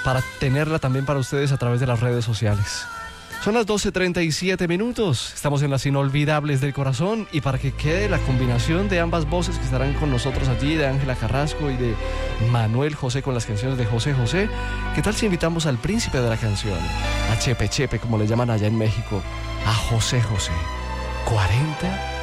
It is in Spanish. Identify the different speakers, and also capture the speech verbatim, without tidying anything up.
Speaker 1: para tenerla también para ustedes a través de las redes sociales. Son las doce treinta y siete minutos, estamos en las inolvidables del corazón, y para que quede la combinación de ambas voces que estarán con nosotros allí, de Ángela Carrasco y de Manuel José con las canciones de José José, ¿qué tal si invitamos al príncipe de la canción, a Chepe Chepe, como le llaman allá en México, a José José? cuarenta